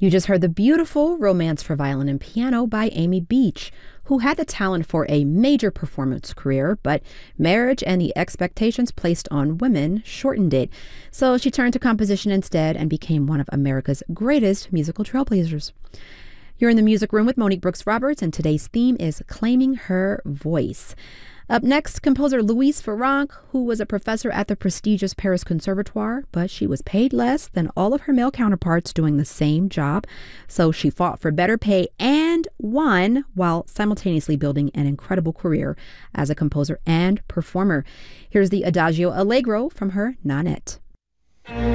You just heard the beautiful Romance for Violin and Piano by Amy Beach, who had the talent for a major performance career, but marriage and the expectations placed on women shortened it. So she turned to composition instead and became one of America's greatest musical trailblazers. You're in the Music Room with Monique Brooks Roberts, and today's theme is Claiming Her Voice. Up next, composer Louise Farrenc, who was a professor at the prestigious Paris Conservatoire, but she was paid less than all of her male counterparts doing the same job. So she fought for better pay and won, while simultaneously building an incredible career as a composer and performer. Here's the Adagio Allegro from her Nonet.